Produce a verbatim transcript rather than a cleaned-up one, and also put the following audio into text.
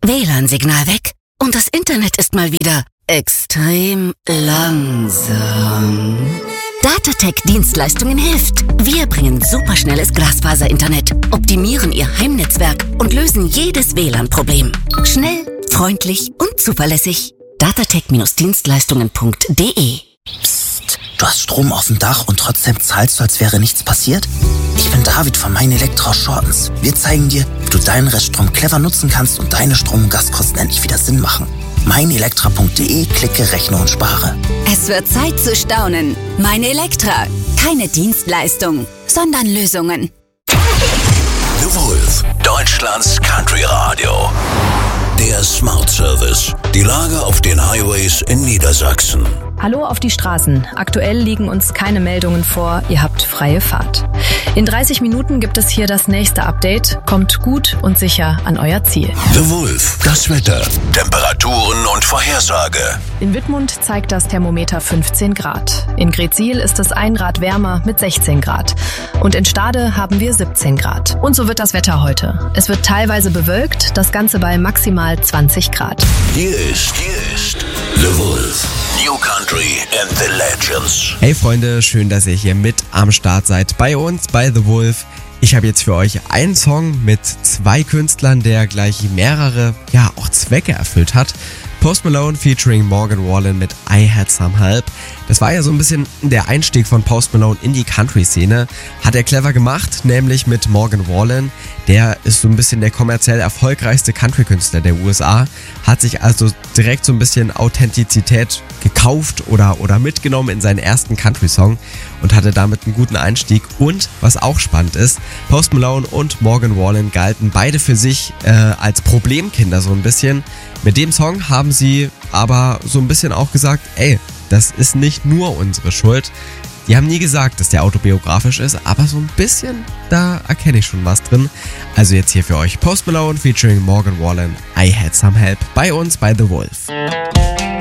W L A N-Signal weg und das Internet ist mal wieder extrem langsam. Datatec-Dienstleistungen hilft. Wir bringen superschnelles Glasfaser-Internet, optimieren Ihr Heimnetzwerk und lösen jedes W L A N-Problem. Schnell, freundlich und zuverlässig. datatec Dienstleistungen punkt de. Psst, du hast Strom auf dem Dach und trotzdem zahlst du, als wäre nichts passiert? Ich bin David von Mein Elektra Shortens. Wir zeigen dir, wie du deinen Reststrom clever nutzen kannst und deine Strom- und Gaskosten endlich wieder Sinn machen. mein elektra punkt de, klicke, rechne und spare. Es wird Zeit zu staunen. Mein Elektra. Keine Dienstleistung, sondern Lösungen. The Wolf, Deutschlands Country Radio. Der Smart Service. Die Lage auf den Highways in Niedersachsen. Hallo auf die Straßen. Aktuell liegen uns keine Meldungen vor. Ihr habt freie Fahrt. In dreißig Minuten gibt es hier das nächste Update. Kommt gut und sicher an euer Ziel. The Wolf, das Wetter, Temperaturen und Vorhersage. In Wittmund zeigt das Thermometer fünfzehn Grad. In Gretzsiel ist es ein Grad wärmer mit sechzehn Grad. Und in Stade haben wir siebzehn Grad. Und so wird das Wetter heute. Es wird teilweise bewölkt, das Ganze bei maximal zwanzig Grad. Hier ist, hier ist The Wolf. New Country and the Legends. Hey Freunde, schön, dass ihr hier mit am Start seid bei uns, bei The Wolf. Ich habe jetzt für euch einen Song mit zwei Künstlern, der gleich mehrere, ja, auch Zwecke erfüllt hat. Post Malone featuring Morgan Wallen mit I Had Some Help. Das war ja so ein bisschen der Einstieg von Post Malone in die Country-Szene. Hat er clever gemacht, nämlich mit Morgan Wallen. Der ist so ein bisschen der kommerziell erfolgreichste Country-Künstler der U S A. Hat sich also direkt so ein bisschen Authentizität gekauft oder, oder mitgenommen in seinen ersten Country-Song und hatte damit einen guten Einstieg. Und was auch spannend ist, Post Malone und Morgan Wallen galten beide für sich äh, als Problemkinder so ein bisschen. Mit dem Song haben sie aber so ein bisschen auch gesagt, ey, das ist nicht nur unsere Schuld. Die haben nie gesagt, dass der autobiografisch ist, aber so ein bisschen, da erkenne ich schon was drin. Also jetzt hier für euch Post Malone featuring Morgan Wallen, I Had Some Help, bei uns bei The Wolf.